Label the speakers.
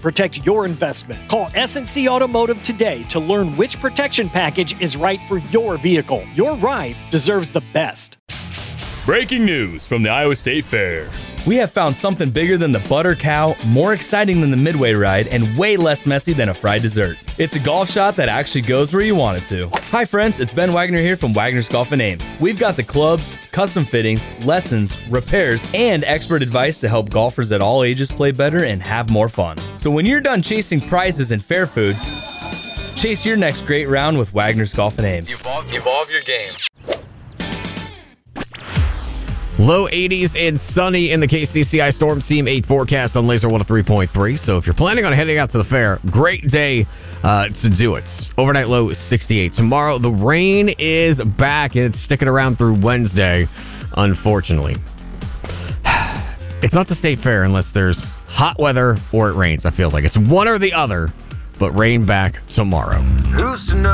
Speaker 1: protect your investment. Call S&C Automotive today to learn which protection package is right for your vehicle. Your ride deserves the best.
Speaker 2: Breaking news from the Iowa State Fair.
Speaker 3: We have found something bigger than the butter cow, more exciting than the Midway ride, and way less messy than a fried dessert. It's a golf shot that actually goes where you want it to. Hi friends, it's Ben Wagner here from Wagner's Golf and Ames. We've got the clubs, custom fittings, lessons, repairs, and expert advice to help golfers at all ages play better and have more fun. So when you're done chasing prizes and fair food, chase your next great round with Wagner's Golf and Ames.
Speaker 2: Evolve your game.
Speaker 4: Low 80s and sunny in the KCCI Storm Team 8 forecast on Laser 103.3. So if you're planning on heading out to the fair, great day to do it. Overnight low is 68. Tomorrow, the rain is back and it's sticking around through Wednesday, unfortunately. It's not the state fair unless there's hot weather or it rains, I feel like. It's one or the other, but rain back tomorrow.
Speaker 5: Who's to know?